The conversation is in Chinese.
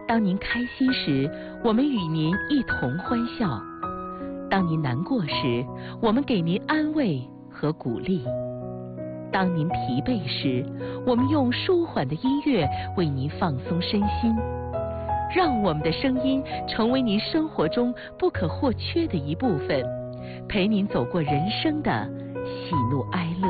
当您开心时，我们与您一同欢笑；当您难过时，我们给您安慰和鼓励；当您疲惫时，我们用舒缓的音乐为您放松身心。让我们的声音成为您生活中不可或缺的一部分，陪您走过人生的喜怒哀乐。